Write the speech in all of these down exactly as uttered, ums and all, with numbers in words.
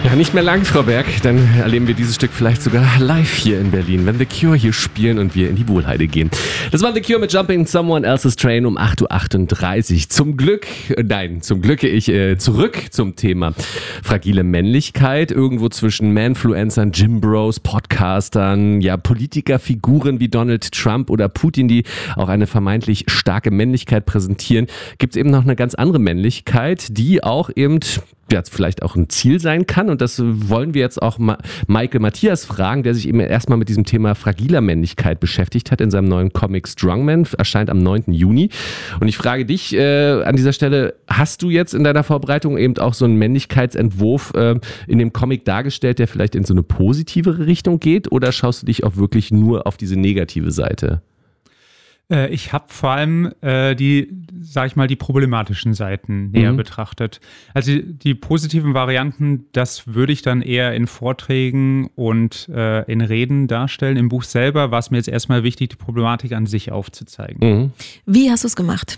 Ja, nicht mehr lang, Frau Berg. Dann erleben wir dieses Stück vielleicht sogar live hier in Berlin, wenn The Cure hier spielen und wir in die Wohlheide gehen. Das war The Cure mit Jumping Someone Else's Train um acht Uhr achtunddreißig. Zum Glück, nein, zum Glück ich äh, zurück zum Thema fragile Männlichkeit. Irgendwo zwischen Manfluencern, Gymbros, Podcastern, ja, Politikerfiguren wie Donald Trump oder Putin, die auch eine vermeintlich starke Männlichkeit präsentieren, gibt es eben noch eine ganz andere Männlichkeit, die auch eben ja, vielleicht auch ein Ziel sein kann. Und das wollen wir jetzt auch Ma- Michael Matthias fragen, der sich eben erstmal mit diesem Thema fragiler Männlichkeit beschäftigt hat in seinem neuen Comic Strongman, erscheint am neunten Juni. Und ich frage dich äh, an dieser Stelle, hast du jetzt in deiner Vorbereitung eben auch so einen Männlichkeitsentwurf äh, in dem Comic dargestellt, der vielleicht in so eine positivere Richtung geht? Oder schaust du dich auch wirklich nur auf diese negative Seite? Ich habe vor allem äh, die, sag ich mal, die problematischen Seiten näher mhm. betrachtet. Also die, die positiven Varianten, das würde ich dann eher in Vorträgen und äh, in Reden darstellen. Im Buch selber war es mir jetzt erstmal wichtig, die Problematik an sich aufzuzeigen. Mhm. Wie hast du es gemacht?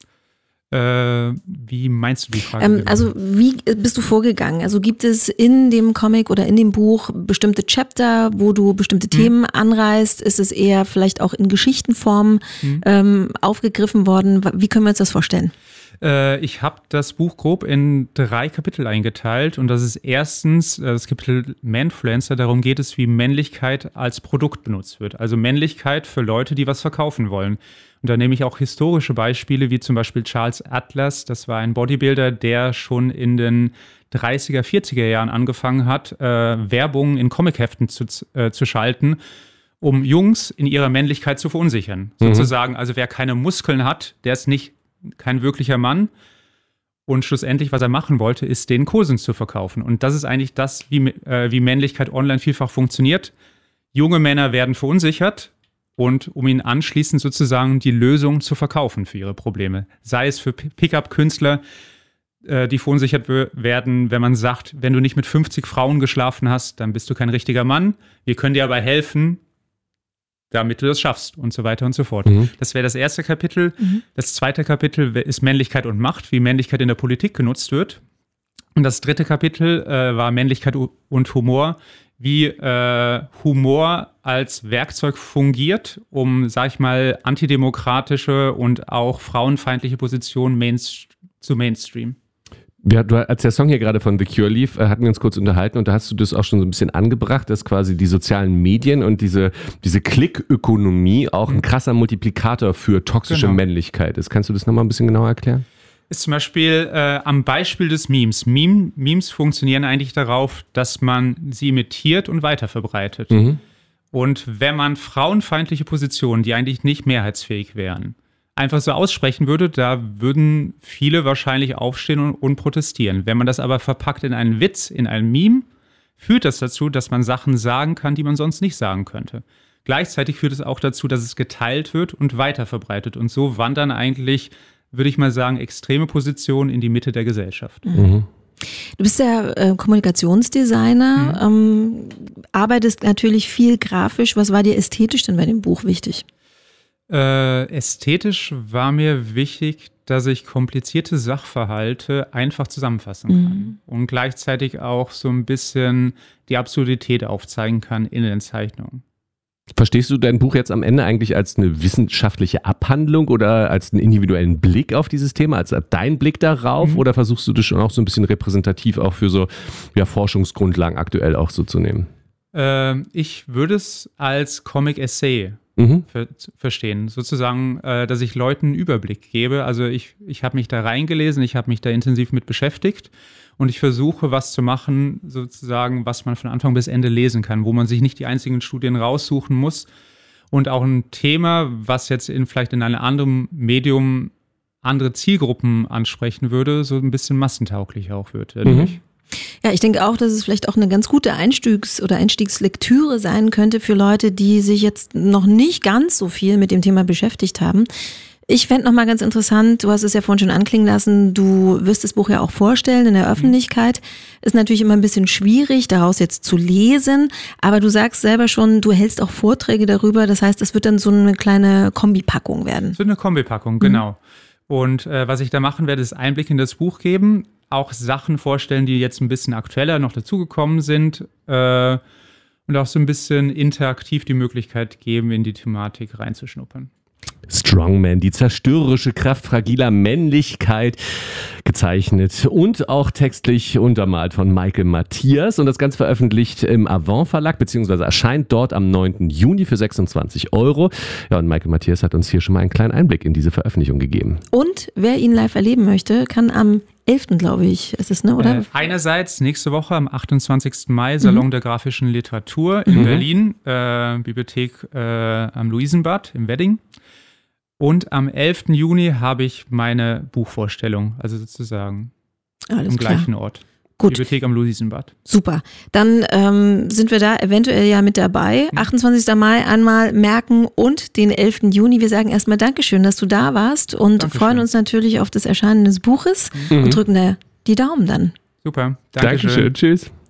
Äh, wie meinst du die Frage? Ähm, also wie bist du vorgegangen? Also gibt es in dem Comic oder in dem Buch bestimmte Chapter, wo du bestimmte hm. Themen anreißt? Ist es eher vielleicht auch in Geschichtenform hm. ähm, aufgegriffen worden? Wie können wir uns das vorstellen? Äh, ich habe das Buch grob in drei Kapitel eingeteilt und das ist erstens äh, das Kapitel Manfluencer. Darum geht es, wie Männlichkeit als Produkt benutzt wird. Also Männlichkeit für Leute, die was verkaufen wollen. Und da nehme ich auch historische Beispiele, wie zum Beispiel Charles Atlas. Das war ein Bodybuilder, der schon in den dreißiger, vierziger Jahren angefangen hat, äh, Werbung in Comicheften zu, äh, zu schalten, um Jungs in ihrer Männlichkeit zu verunsichern. Mhm. Sozusagen, also wer keine Muskeln hat, der ist nicht kein wirklicher Mann. Und schlussendlich, was er machen wollte, ist, den Kosen zu verkaufen. Und das ist eigentlich das, wie, äh, wie Männlichkeit online vielfach funktioniert. Junge Männer werden verunsichert. Und um ihnen anschließend sozusagen die Lösung zu verkaufen für ihre Probleme. Sei es für Pickup-Künstler, äh, die verunsichert w- werden, wenn man sagt, wenn du nicht mit fünfzig Frauen geschlafen hast, dann bist du kein richtiger Mann. Wir können dir aber helfen, damit du das schaffst und so weiter und so fort. Mhm. Das wäre das erste Kapitel. Mhm. Das zweite Kapitel ist Männlichkeit und Macht, wie Männlichkeit in der Politik genutzt wird. Und das dritte Kapitel äh, war Männlichkeit und Humor, wie äh, Humor als Werkzeug fungiert, um, sag ich mal, antidemokratische und auch frauenfeindliche Positionen mainst- zu Mainstream. Ja, du, als der Song hier gerade von The Cure lief, hatten wir uns kurz unterhalten und da hast du das auch schon so ein bisschen angebracht, dass quasi die sozialen Medien und diese, diese Klick-Ökonomie auch ein krasser Multiplikator für toxische genau. Männlichkeit ist. Kannst du das nochmal ein bisschen genauer erklären? Ist zum Beispiel äh, am Beispiel des Memes. Meme, Memes funktionieren eigentlich darauf, dass man sie imitiert und weiterverbreitet. Mhm. Und wenn man frauenfeindliche Positionen, die eigentlich nicht mehrheitsfähig wären, einfach so aussprechen würde, da würden viele wahrscheinlich aufstehen und, und protestieren. Wenn man das aber verpackt in einen Witz, in ein Meme, führt das dazu, dass man Sachen sagen kann, die man sonst nicht sagen könnte. Gleichzeitig führt es auch dazu, dass es geteilt wird und weiterverbreitet. Und so wandern eigentlich, würde ich mal sagen, extreme Positionen in die Mitte der Gesellschaft. Mhm. Du bist ja äh, Kommunikationsdesigner, mhm. ähm, arbeitest natürlich viel grafisch. Was war dir ästhetisch denn bei dem Buch wichtig? Äh, ästhetisch war mir wichtig, dass ich komplizierte Sachverhalte einfach zusammenfassen kann mhm. und gleichzeitig auch so ein bisschen die Absurdität aufzeigen kann in den Zeichnungen. Verstehst du dein Buch jetzt am Ende eigentlich als eine wissenschaftliche Abhandlung oder als einen individuellen Blick auf dieses Thema, als dein Blick darauf mhm. oder versuchst du das schon auch so ein bisschen repräsentativ auch für so ja, Forschungsgrundlagen aktuell auch so zu nehmen? Äh, ich würde es als Comic-Essay mhm. ver- verstehen, sozusagen, äh, dass ich Leuten einen Überblick gebe. Also ich, ich habe mich da reingelesen, ich habe mich da intensiv mit beschäftigt. Und ich versuche, was zu machen, sozusagen, was man von Anfang bis Ende lesen kann, wo man sich nicht die einzigen Studien raussuchen muss. Und auch ein Thema, was jetzt in, vielleicht in einem anderen Medium andere Zielgruppen ansprechen würde, so ein bisschen massentauglich auch wird dadurch. Mhm. Ja, ich denke auch, dass es vielleicht auch eine ganz gute Einstiegs- oder Einstiegslektüre sein könnte für Leute, die sich jetzt noch nicht ganz so viel mit dem Thema beschäftigt haben. Ich fände nochmal ganz interessant, du hast es ja vorhin schon anklingen lassen, du wirst das Buch ja auch vorstellen in der Öffentlichkeit. Ist natürlich immer ein bisschen schwierig, daraus jetzt zu lesen, aber du sagst selber schon, du hältst auch Vorträge darüber, das heißt, es wird dann so eine kleine Kombipackung werden. Es wird eine Kombipackung, genau. Mhm. Und äh, was ich da machen werde, ist Einblick in das Buch geben, auch Sachen vorstellen, die jetzt ein bisschen aktueller noch dazugekommen sind äh, und auch so ein bisschen interaktiv die Möglichkeit geben, in die Thematik reinzuschnuppern. Strongman, die zerstörerische Kraft fragiler Männlichkeit, gezeichnet und auch textlich untermalt von Michael Matthias und das Ganze veröffentlicht im Avant Verlag, beziehungsweise erscheint dort am neunten Juni für sechsundzwanzig Euro. Ja, und Michael Matthias hat uns hier schon mal einen kleinen Einblick in diese Veröffentlichung gegeben. Und wer ihn live erleben möchte, kann am elften, glaube ich, ist es, ne, oder? Äh, einerseits nächste Woche am achtundzwanzigsten Mai Salon mhm. der grafischen Literatur in mhm. Berlin, äh, Bibliothek äh, am Luisenbad im Wedding. Und am elften Juni habe ich meine Buchvorstellung, also sozusagen Alles am klar. gleichen Ort. Gut. Bibliothek am Luisenbad. Super. Dann ähm, sind wir da eventuell ja mit dabei. achtundzwanzigsten Mai einmal merken und den elften Juni. Wir sagen erstmal Dankeschön, dass du da warst und Dankeschön. freuen uns natürlich auf das Erscheinen des Buches mhm. und drücken da die Daumen dann. Super. Dankeschön. Dankeschön. Tschüss.